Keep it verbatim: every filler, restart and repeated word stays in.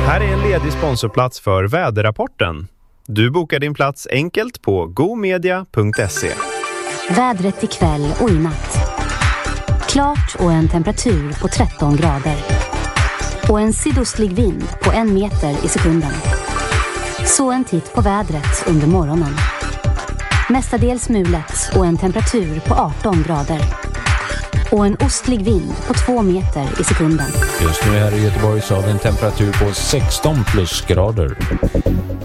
Här är en ledig sponsorplats för väderrapporten. Du bokar din plats enkelt på gomedia punkt se. Vädret ikväll och i natt. Klart och en temperatur på tretton grader. Och en sydostlig vind på en meter i sekunden. Så en titt på vädret under morgonen. Mestadels mulet och en temperatur på arton grader. Och en ostlig vind på två meter i sekunden. Just nu här i Göteborg så har vi en temperatur på sexton plusgrader.